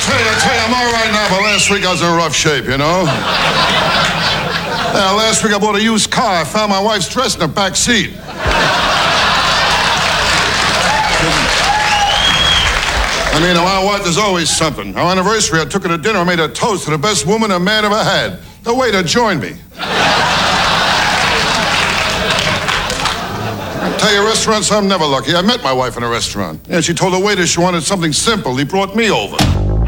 tell you, I'm all right now, but last week I was in rough shape, you know? Yeah, last week I bought a used car. I found my wife's dress in the back seat. I mean, my wife, there's always something. Our anniversary, I took her to dinner. I made a toast to the best woman a man ever had. The waiter joined me. I tell you, restaurants, I'm never lucky. I met my wife in a restaurant. Yeah, she told the waiter she wanted something simple. He brought me over.